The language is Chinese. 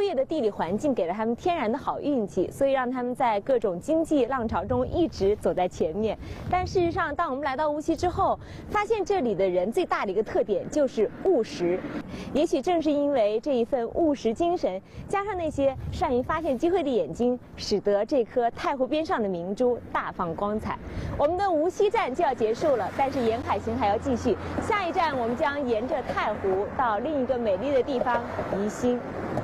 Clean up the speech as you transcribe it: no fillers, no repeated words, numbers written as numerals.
劣的地理环境给了他们天然的好运气，所以让他们在各种经济浪潮中一直走在前面。但事实上，当我们来到无锡之后，发现这里的人最大的一个特点就是务实。也许正是因为这一份务实精神，加上那些善于发现机会的眼睛，使得这颗太湖边上的明珠大放光彩。我们的无锡站就要结束了，但是沿海行还要继续。下一站我们将沿着太湖到另一个美丽的地方——宜兴。